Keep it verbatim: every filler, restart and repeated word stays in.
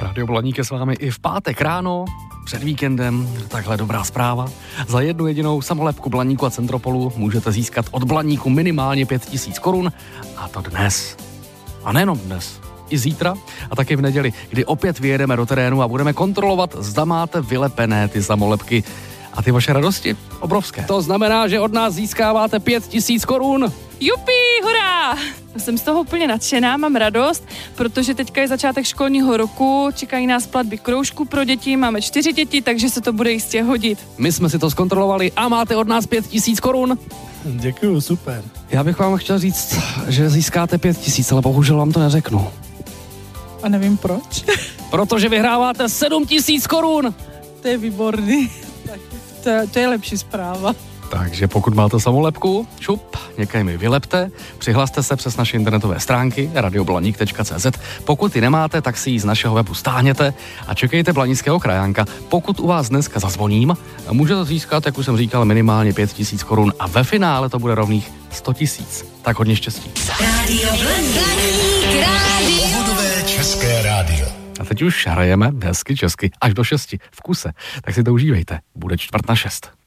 Radio Blaník je s vámi i v pátek ráno, před víkendem, takhle dobrá zpráva. Za jednu jedinou samolepku Blaníku a Centropolu můžete získat od Blaníku minimálně pět tisíc korun, a to dnes. A nejenom dnes, i zítra a taky v neděli, kdy opět vyjedeme do terénu a budeme kontrolovat, zda máte vylepené ty samolepky. A ty vaše radosti? Obrovské. To znamená, že od nás získáváte pět tisíc korun. Jupi, hurá! Jsem z toho úplně nadšená, mám radost, protože teďka je začátek školního roku, čekají nás platby kroužku pro děti, máme čtyři děti, takže se to bude jistě hodit. My jsme si to zkontrolovali a máte od nás pět tisíc korun. Děkuju, super. Já bych vám chtěl říct, že získáte pět tisíc, ale bohužel vám to neřeknu. A nevím proč. Protože vyhráváte sedm tisíc korun. To je výborný. Tak to, to je lepší zpráva. Takže pokud máte samolepku, šup, někam ji vylepte, přihlaste se přes naše internetové stránky radio blaník tečka cé zet. Pokud ji nemáte, tak si ji z našeho webu stáhněte a čekejte Blaníckého krajánka. Pokud u vás dneska zazvoním, můžete získat, jak už jsem říkal, minimálně pět tisíc korun a ve finále to bude rovných sto tisíc. Tak hodně štěstí. Radio Blaník, rádio. Pohodové české rádio. A teď už hrajeme hezky česky až do šesti v kuse. Tak si to užívejte. Bude čtvrt na šest.